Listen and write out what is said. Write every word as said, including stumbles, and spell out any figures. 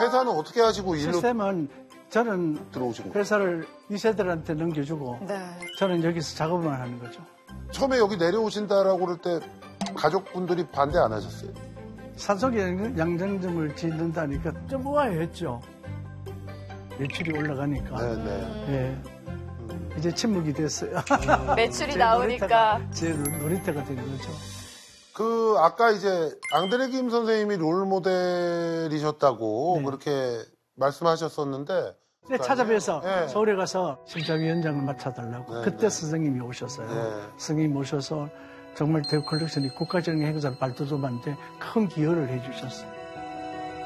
회사는 어떻게 하시고 일로 시스템은 저는 들어오신 거예요? 회사를 이 세들한테 넘겨주고 네. 저는 여기서 작업만 하는 거죠. 처음에 여기 내려오신다라고 그럴 때 가족분들이 반대 안 하셨어요? 산속 양정점을 짓는다니까 좀 우아했죠. 매출이 올라가니까. 네네. 예. 이제 침묵이 됐어요. 매출이 제 나오니까. 놀이터가, 제 놀이터가 된 거죠. 그 아까 이제 앙드레 김 선생님이 롤 모델이셨다고 네. 그렇게 말씀하셨었는데 네, 찾아뵈서 네. 서울에 가서 심사위원장을 맡아달라고. 네, 그때 네. 스승님이 오셨어요. 네. 스승님이 오셔서 정말 대우 컬렉션이 국가적인 행사를 발돋움하는데 큰 기여를 해주셨어요.